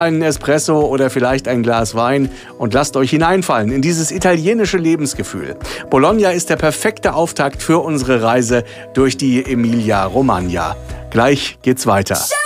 einen Espresso oder vielleicht ein Glas Wein und lasst euch hineinfallen in dieses italienische Lebensgefühl. Bologna ist der perfekte Auftakt für unsere Reise durch die Emilia-Romagna. Gleich geht's weiter.